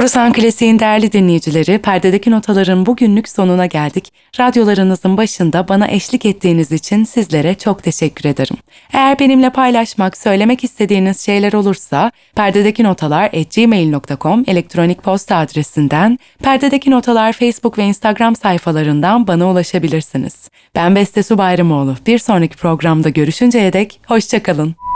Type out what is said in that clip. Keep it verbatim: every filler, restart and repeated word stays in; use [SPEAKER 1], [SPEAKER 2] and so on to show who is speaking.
[SPEAKER 1] Borusan Klasik'in değerli dinleyicileri, perdedeki notaların bugünlük sonuna geldik. Radyolarınızın başında bana eşlik ettiğiniz için sizlere çok teşekkür ederim. Eğer benimle paylaşmak, söylemek istediğiniz şeyler olursa perdedeki notalar at gmail nokta com elektronik posta adresinden, Perdedeki Notalar Facebook ve Instagram sayfalarından bana ulaşabilirsiniz. Ben Beste Su Bayramoğlu. Bir sonraki programda görüşünceye dek hoşça kalın.